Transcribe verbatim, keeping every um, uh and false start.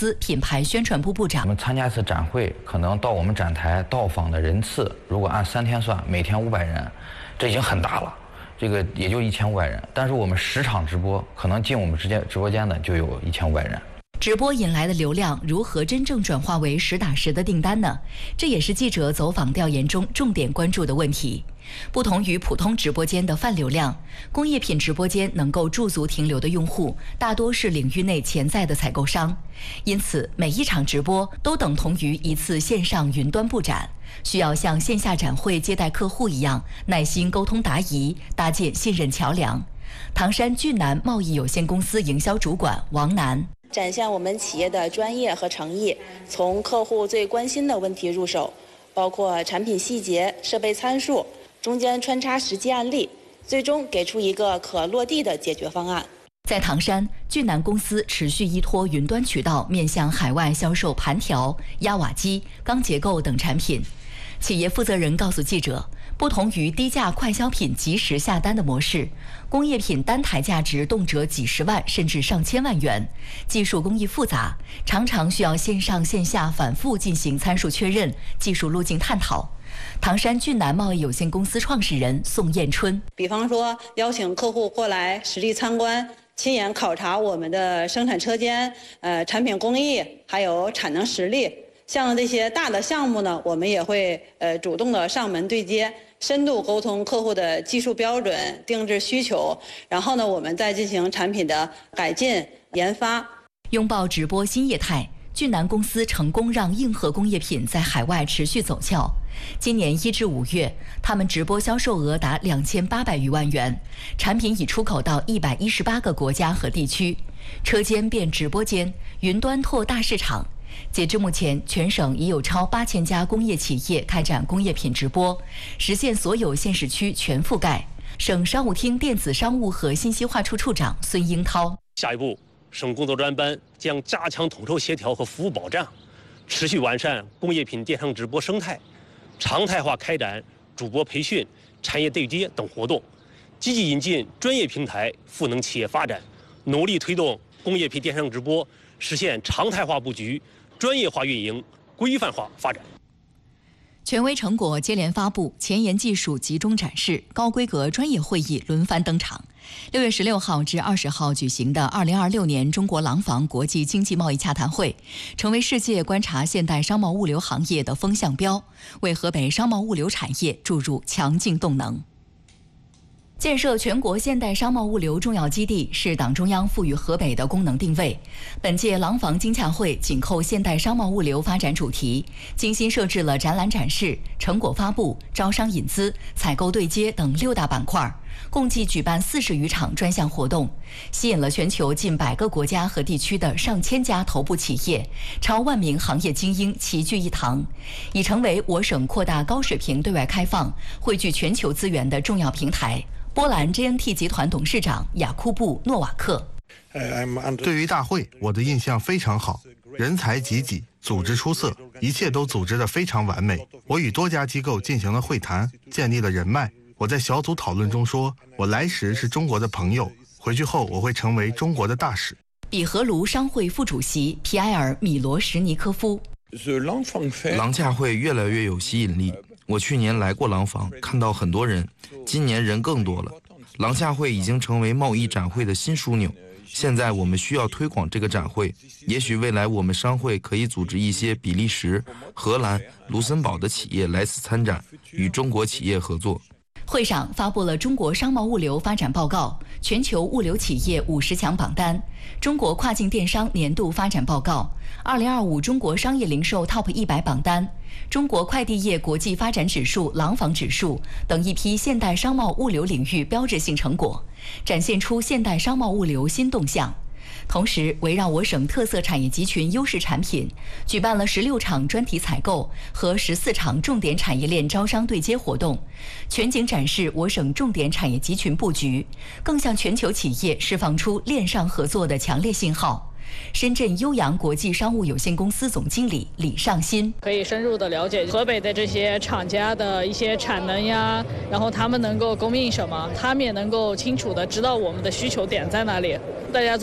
司品牌宣传部部长。 我们参加一次展会，可能到我们展台到访的人次，如果按三天算，每天五百人，这已经很大了。这个也就一千五百人，但是我们十场直播，可能进我们直接直播间的就有一千五百人。 直播引来的流量如何真正转化为实打实的订单呢？这也是记者走访调研中重点关注的问题。不同于普通直播间的泛流量，工业品直播间能够驻足停留的用户大多是领域内潜在的采购商，因此每一场直播都等同于一次线上云端布展，需要像线下展会接待客户一样耐心沟通答疑，搭建信任桥梁。唐山俊南贸易有限公司营销主管王楠展现我们企业的专业和诚意，从客户最关心的问题入手，包括产品细节、设备参数，中间穿插实际案例，最终给出一个可落地的解决方案。 在唐山，俊南公司持续依托云端渠道面向海外销售盘条、压瓦机、钢结构等产品。企业负责人告诉记者，不同于低价快消品及时下单的模式，工业品单台价值动辄几十万甚至上千万元，技术工艺复杂，常常需要线上线下反复进行参数确认、技术路径探讨。唐山俊南贸易有限公司创始人宋艳春， 比方说邀请客户过来实地参观，亲眼考察我们的生产车间、呃产品工艺，还有产能实力。像这些大的项目呢，我们也会呃主动的上门对接，深度沟通客户的技术标准、定制需求，然后呢，我们再进行产品的改进研发。 拥抱直播新业态，俊南公司成功让硬核工业品在海外持续走俏。今年一至五月，他们直播销售额达两千八百余万元，产品已出口到一百一十八个国家和地区，车间变直播间，云端拓大市场。截至目前，全省已有超八千家工业企业开展工业品直播，实现所有县市区全覆盖。省商务厅电子商务和信息化处处长孙英涛， 下一步，省工作专班将加强统筹协调和服务保障，持续完善工业品电商直播生态，常态化开展主播培训、产业对接等活动，积极引进专业平台赋能企业发展，努力推动工业品电商直播实现常态化布局、专业化运营、规范化发展。 权威成果接连发布，前沿技术集中展示，高规格专业会议轮番登场。六月十六号至二十号举行的二零二六年中国廊坊国际经济贸易洽谈会，成为世界观察现代商贸物流行业的风向标，为河北商贸物流产业注入强劲动能。建设全国现代商贸物流重要基地是党中央赋予河北的功能定位。本届廊坊经洽会紧扣现代商贸物流发展主题，精心设置了展览展示、成果发布、招商引资、采购对接等六大板块，共计举办四十余场专项活动，吸引了全球近百个国家和地区的上千家头部企业，超万名行业精英齐聚一堂，已成为我省扩大高水平对外开放、汇聚全球资源的重要平台。波兰 J N T 集团董事长雅库布·诺瓦克， 对于大会，我的印象非常好，人才济济，组织出色，一切都组织得非常完美。我与多家机构进行了会谈，建立了人脉。我在小组讨论中说，我来时是中国的朋友，回去后我会成为中国的大使。 比荷卢商会副主席皮埃尔·米罗什尼科夫， 廊洽会越来越有吸引力。我去年来过廊坊，看到很多人，今年人更多了。廊洽会已经成为贸易展会的新枢纽，现在我们需要推广这个展会。也许未来我们商会可以组织一些比利时、荷兰、卢森堡的企业来此参展，与中国企业合作。 会上发布了中国商贸物流发展报告、全球物流企业五十强榜单、中国跨境电商年度发展报告、二零二五中国商业零售 Top 一百榜单、中国快递业国际发展指数廊坊指数等一批现代商贸物流领域标志性成果，展现出现代商贸物流新动向。同时，围绕我省特色产业集群优势产品，举办了十六场专题采购和十四场重点产业链招商对接活动，全景展示我省重点产业集群布局，更向全球企业释放出链上合作的强烈信号。深圳悠扬国际商务有限公司总经理李尚新， 可以深入的了解河北的这些厂家的一些产能呀，然后他们能够供应什么，他们也能够清楚的知道我们的需求点在哪里，大家